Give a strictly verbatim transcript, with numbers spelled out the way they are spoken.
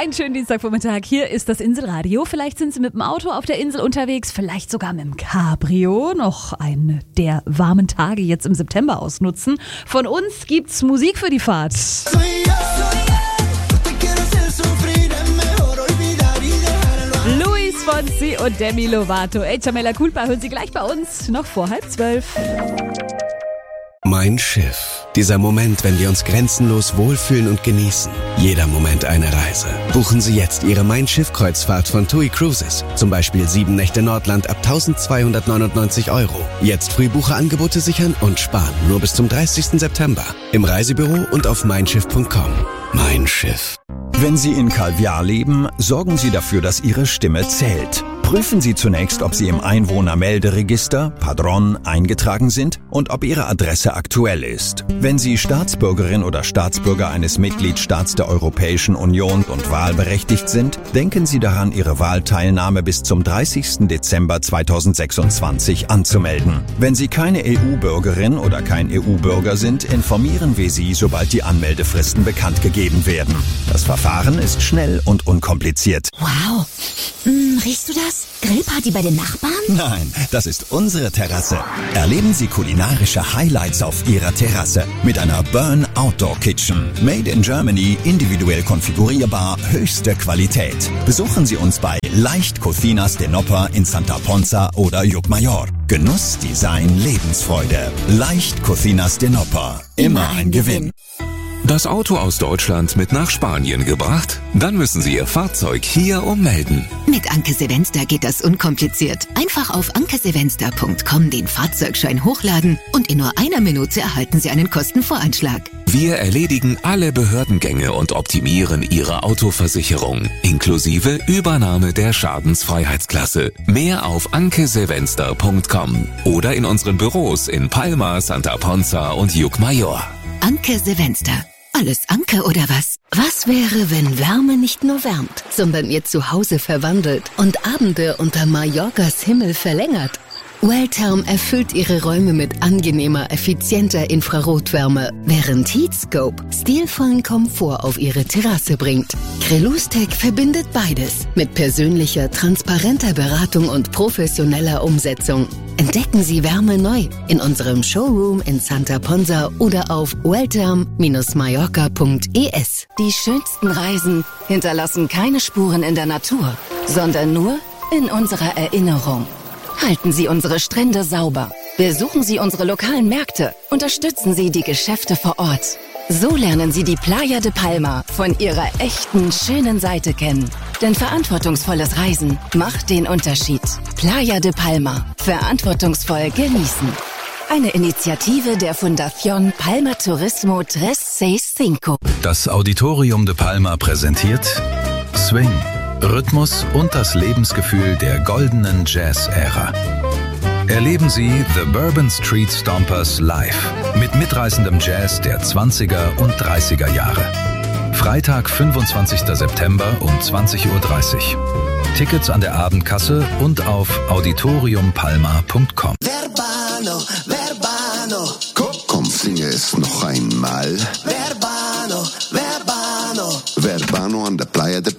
Einen schönen Dienstagvormittag. Hier ist das Inselradio. Vielleicht sind Sie mit dem Auto auf der Insel unterwegs, vielleicht sogar mit dem Cabrio. Noch einen der warmen Tage jetzt im September ausnutzen. Von uns gibt's Musik für die Fahrt. Luis Fonsi und Demi Lovato. Ey, Jamela Culpa hören Sie gleich bei uns, noch vor halb zwölf. Mein Schiff. Dieser Moment, wenn wir uns grenzenlos wohlfühlen und genießen. Jeder Moment eine Reise. Buchen Sie jetzt Ihre Mein Schiff-Kreuzfahrt von TUI Cruises. Zum Beispiel sieben Nächte Nordland ab eintausendzweihundertneunundneunzig Euro. Jetzt Frühbucherangebote sichern und sparen. Nur bis zum dreißigsten September. Im Reisebüro und auf mein schiff punkt com. Mein Schiff. Wenn Sie in Calviar leben, sorgen Sie dafür, dass Ihre Stimme zählt. Prüfen Sie zunächst, ob Sie im Einwohnermelderegister, Padron, eingetragen sind und ob Ihre Adresse aktuell ist. Wenn Sie Staatsbürgerin oder Staatsbürger eines Mitgliedstaats der Europäischen Union und wahlberechtigt sind, denken Sie daran, Ihre Wahlteilnahme bis zum dreißigsten Dezember zweitausendsechsundzwanzig anzumelden. Wenn Sie keine E U-Bürgerin oder kein E U-Bürger sind, informieren wir Sie, sobald die Anmeldefristen bekannt gegeben werden. Das Verfahren ist schnell und unkompliziert. Wow. Hm, riechst du das? Grillparty bei den Nachbarn? Nein, das ist unsere Terrasse. Erleben Sie kulinarische Highlights auf Ihrer Terrasse mit einer Burn Outdoor Kitchen. Made in Germany, individuell konfigurierbar, höchste Qualität. Besuchen Sie uns bei Leicht Cocinas de Noper in Santa Ponza oder Llucmajor. Genuss, Design, Lebensfreude. Leicht Cocinas de Noper. Immer ein Gewinn. Das Auto aus Deutschland mit nach Spanien gebracht? Dann müssen Sie Ihr Fahrzeug hier ummelden. Mit Anke Sevenster geht das unkompliziert. Einfach auf anke sevenster punkt com den Fahrzeugschein hochladen und in nur einer Minute erhalten Sie einen Kostenvoranschlag. Wir erledigen alle Behördengänge und optimieren Ihre Autoversicherung, inklusive Übernahme der Schadensfreiheitsklasse. Mehr auf anke sevenster punkt com oder in unseren Büros in Palma, Santa Ponza und Llucmajor. Anke Sevenster. Alles Anke oder was? Was wäre, wenn Wärme nicht nur wärmt, sondern ihr Zuhause verwandelt und Abende unter Mallorcas Himmel verlängert? Welltherm erfüllt ihre Räume mit angenehmer, effizienter Infrarotwärme, während Heatscope stilvollen Komfort auf ihre Terrasse bringt. Crelustec verbindet beides mit persönlicher, transparenter Beratung und professioneller Umsetzung. Entdecken Sie Wärme neu in unserem Showroom in Santa Ponza oder auf welltherm Bindestrich mallorca punkt e s. Die schönsten Reisen hinterlassen keine Spuren in der Natur, sondern nur in unserer Erinnerung. Halten Sie unsere Strände sauber. Besuchen Sie unsere lokalen Märkte. Unterstützen Sie die Geschäfte vor Ort. So lernen Sie die Playa de Palma von ihrer echten, schönen Seite kennen. Denn verantwortungsvolles Reisen macht den Unterschied. Playa de Palma. Verantwortungsvoll genießen. Eine Initiative der Fundación Palma Turismo dreihundertcinco. Das Auditorium de Palma präsentiert Swing, Rhythmus und das Lebensgefühl der goldenen Jazz-Ära. Erleben Sie The Bourbon Street Stompers live mit mitreißendem Jazz der zwanziger und dreißiger Jahre. Freitag, fünfundzwanzigsten September um zwanzig Uhr dreißig. Tickets an der Abendkasse und auf auditorium palma punkt com. Verbano, Verbano. Komm, komm, singe es noch einmal.